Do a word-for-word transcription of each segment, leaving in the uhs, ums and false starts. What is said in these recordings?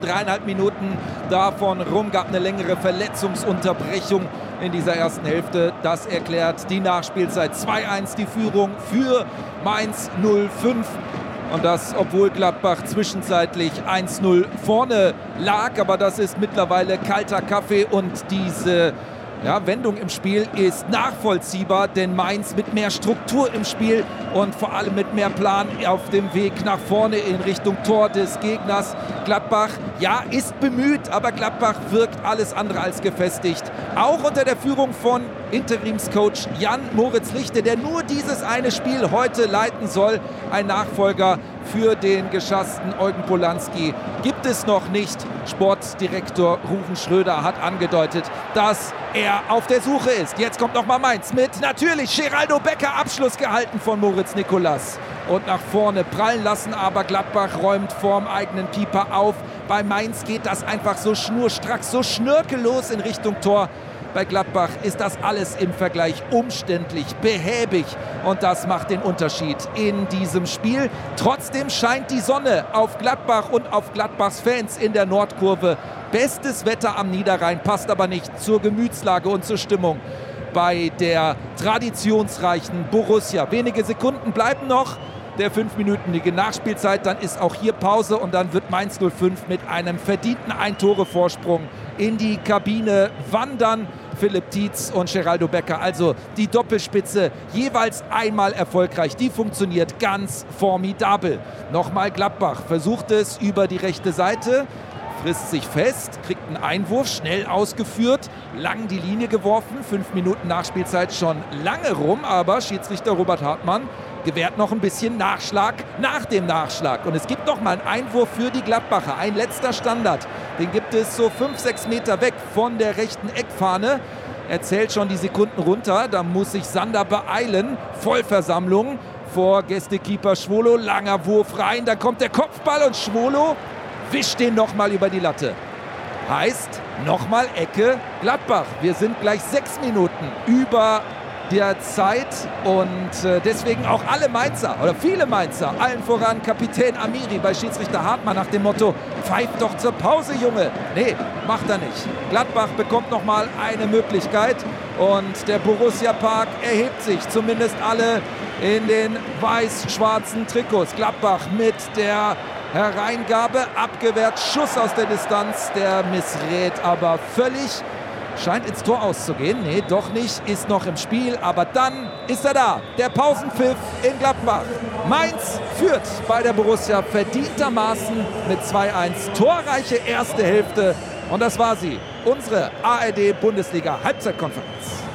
Dreieinhalb Minuten davon rum, gab eine längere Verletzungsunterbrechung in dieser ersten Hälfte. Das erklärt die Nachspielzeit. zwei eins die Führung für Mainz null fünf. Und das, obwohl Gladbach zwischenzeitlich eins null vorne lag. Aber das ist mittlerweile kalter Kaffee und diese ja, Wendung im Spiel ist nachvollziehbar, denn Mainz mit mehr Struktur im Spiel und vor allem mit mehr Plan auf dem Weg nach vorne in Richtung Tor des Gegners. Gladbach, ja, ist bemüht, aber Gladbach wirkt alles andere als gefestigt. Auch unter der Führung von Interimscoach Jan-Moritz Lichte, der nur dieses eine Spiel heute leiten soll. Ein Nachfolger für den geschassten Eugen Polanski gibt es noch nicht. Sportdirektor Ruven Schröder hat angedeutet, dass er auf der Suche ist. Jetzt kommt noch mal Mainz mit natürlich Geraldo Becker, Abschluss gehalten von Moritz Nicolas. Und nach vorne prallen lassen, aber Gladbach räumt vorm eigenen Keeper auf. Bei Mainz geht das einfach so schnurstracks, so schnörkellos in Richtung Tor. Bei Gladbach ist das alles im Vergleich umständlich, behäbig und das macht den Unterschied in diesem Spiel. Trotzdem scheint die Sonne auf Gladbach und auf Gladbachs Fans in der Nordkurve. Bestes Wetter am Niederrhein, passt aber nicht zur Gemütslage und zur Stimmung bei der traditionsreichen Borussia. Wenige Sekunden bleiben noch der fünfminütige Nachspielzeit, dann ist auch hier Pause und dann wird Mainz null fünf mit einem verdienten Ein-Tore-Vorsprung in die Kabine wandern. Philipp Tietz und Geraldo Becker, also die Doppelspitze, jeweils einmal erfolgreich. Die funktioniert ganz formidabel. Nochmal Gladbach versucht es über die rechte Seite, frisst sich fest, kriegt einen Einwurf, schnell ausgeführt, lang die Linie geworfen. Fünf Minuten Nachspielzeit schon lange rum, aber Schiedsrichter Robert Hartmann gewährt noch ein bisschen Nachschlag nach dem Nachschlag. Und es gibt noch mal einen Einwurf für die Gladbacher. Ein letzter Standard. Den gibt es so fünf, sechs Meter weg von der rechten Eckfahne. Er zählt schon die Sekunden runter. Da muss sich Sander beeilen. Vollversammlung vor Gästekeeper Schwolo. Langer Wurf rein. Dann kommt der Kopfball und Schwolo wischt den noch mal über die Latte. Heißt, noch mal Ecke Gladbach. Wir sind gleich sechs Minuten über der Zeit und äh, deswegen auch alle Mainzer oder viele Mainzer, allen voran Kapitän Amiri bei Schiedsrichter Hartmann nach dem Motto, pfeift doch zur Pause, Junge. Nee, macht er nicht. Gladbach bekommt nochmal eine Möglichkeit und der Borussia Park erhebt sich, zumindest alle in den weiß-schwarzen Trikots. Gladbach mit der Hereingabe, abgewehrt, Schuss aus der Distanz, der missrät aber völlig. Scheint ins Tor auszugehen. Nee, doch nicht. Ist noch im Spiel. Aber dann ist er da. Der Pausenpfiff in Gladbach. Mainz führt bei der Borussia verdientermaßen mit zwei eins. Torreiche erste Hälfte. Und das war sie. Unsere A R D-Bundesliga-Halbzeitkonferenz.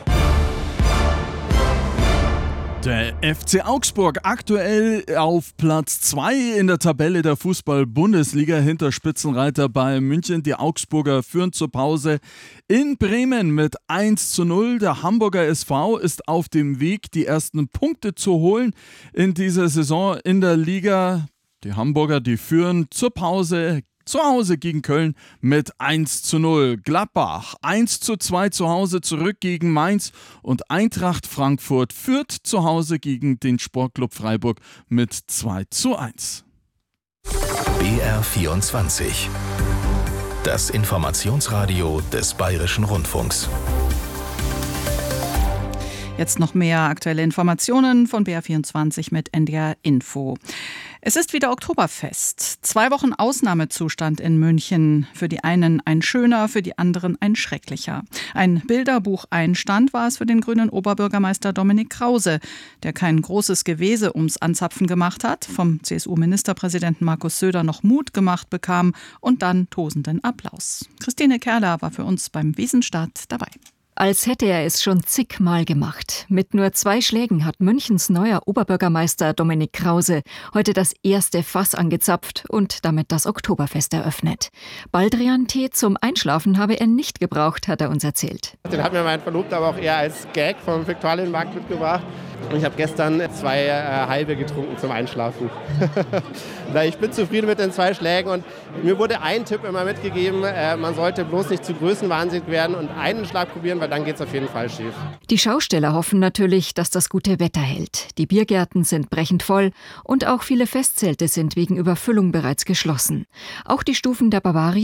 Der F C Augsburg aktuell auf Platz zwei in der Tabelle der Fußball-Bundesliga hinter Spitzenreiter Bayern München. Die Augsburger führen zur Pause in Bremen mit eins zu null. Der Hamburger S V ist auf dem Weg, die ersten Punkte zu holen in dieser Saison in der Liga. Die Hamburger, die führen zur Pause zu Hause gegen Köln mit eins zu null. Gladbach eins zu zwei zu Hause zurück gegen Mainz und Eintracht Frankfurt führt zu Hause gegen den Sportclub Freiburg mit zwei zu eins. B R vierundzwanzig. Das Informationsradio des Bayerischen Rundfunks. Jetzt noch mehr aktuelle Informationen von B R vierundzwanzig mit N D R Info. Es ist wieder Oktoberfest. Zwei Wochen Ausnahmezustand in München. Für die einen ein schöner, für die anderen ein schrecklicher. Ein Bilderbucheinstand war es für den grünen Oberbürgermeister Dominik Krause, der kein großes Gewese ums Anzapfen gemacht hat, vom C S U-Ministerpräsidenten Markus Söder noch Mut gemacht bekam und dann tosenden Applaus. Christine Kerler war für uns beim Wiesenstart dabei. Als hätte er es schon zigmal gemacht. Mit nur zwei Schlägen hat Münchens neuer Oberbürgermeister Dominik Krause heute das erste Fass angezapft und damit das Oktoberfest eröffnet. Baldrian-Tee zum Einschlafen habe er nicht gebraucht, hat er uns erzählt. Den hat mir mein Verlobter aber auch eher als Gag vom Viktualienmarkt mitgebracht. Und ich habe gestern zwei äh, halbe getrunken zum Einschlafen. Ich bin zufrieden mit den zwei Schlägen und mir wurde ein Tipp immer mitgegeben, äh, man sollte bloß nicht zu größenwahnsinnig werden und einen Schlag probieren, weil dann geht es auf jeden Fall schief. Die Schausteller hoffen natürlich, dass das gute Wetter hält. Die Biergärten sind brechend voll und auch viele Festzelte sind wegen Überfüllung bereits geschlossen. Auch die Stufen der Bavaria